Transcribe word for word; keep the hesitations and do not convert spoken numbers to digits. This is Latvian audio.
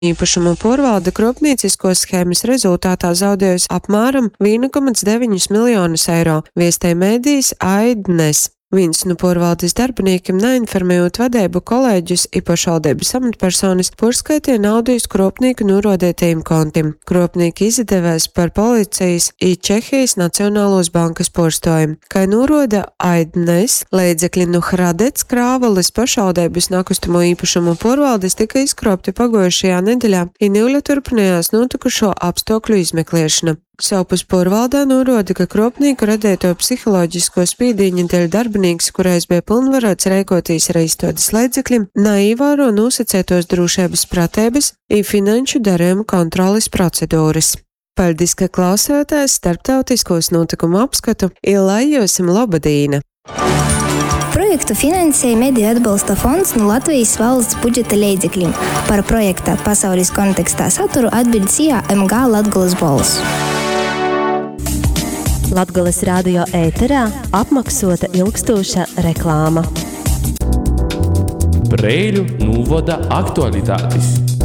Īpašuma porvalde kropniecisko schēmas rezultātā zaudējusi apmēram viens komats deviņi miljonus eiro, viestē mēdījis Aidnes. Viens no porvaldes darbiniekiem neinformējot vadību kolēģus i pašvaldības amatpersonas par skaitīja naudu iz kropnieku norodētajiem kontiem. Kropnieki izdevēs par policijas i Čehijas Nacionālos bankas porstojumu. Kā noroda Aidnes, līdzekļi no Hradec Krāvalis pašvaldības nakustamo īpašumu porvaldes tika izkropti pagojušajā nedēļā i Nīļa turpinājās notikušo apstākļu izmeklēšana. Savpus porvaldā norāda, ka kropnieku radēto psiholoģisko spīdīņa dēļ darbinieks, kurais bija pilnvarots rēkoties ar izstādes līdzekļiem, neievēro nosacētos drošības pratības un finanšu darījumu kontroles procedūras. Paldies, ka klausāties starptautiskos notikumu apskatu, ir lai jūsim labadīna! Projektu finansēja Mediju atbalsta fonds no Latvijas valsts budžeta līdzekļiem. Par projekta pasaules kontekstā saturu atbild Sijā M G Latgoles balss. Latgoles radio ēterā apmaksota ilgstoša reklāma. Breiļu novada aktualitātes.